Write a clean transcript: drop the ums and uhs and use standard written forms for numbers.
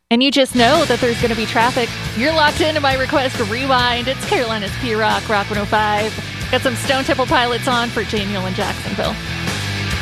and you just know that there's going to be traffic, you're locked into My Request to Rewind. It's Carolina's P-Rock, Rock 105. Got some Stone Temple Pilots on for Daniel in Jacksonville.